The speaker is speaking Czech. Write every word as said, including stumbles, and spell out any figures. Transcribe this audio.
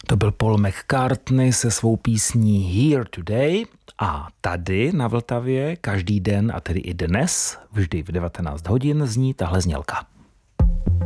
To byl Paul McCartney se svou písní Here Today a tady na Vltavě každý den, a tedy i dnes, vždy v devatenáct hodin zní tahle znělka.